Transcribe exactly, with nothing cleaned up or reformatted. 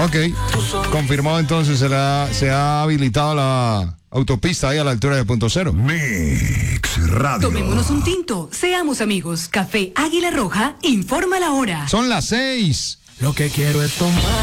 Ok, confirmado entonces, se, la, se ha habilitado la autopista ahí a la altura de Punto Cero. Mix Radio. Tomémonos un tinto, seamos amigos. Café Águila Roja informa la hora. Son las seis. Lo que quiero es tomar.